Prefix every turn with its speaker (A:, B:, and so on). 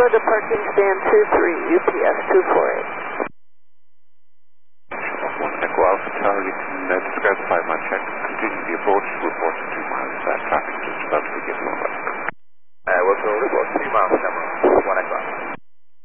A: Alpha to parking stand 23, UPS 248.
B: Echo Alpha Tower, you can describe the 5-mile check. Continue the approach to report to 2 miles.